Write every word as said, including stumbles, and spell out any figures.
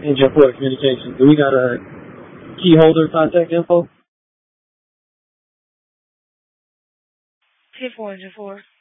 Engine four communication. Do we got a key holder contact info? ten four, Engine four.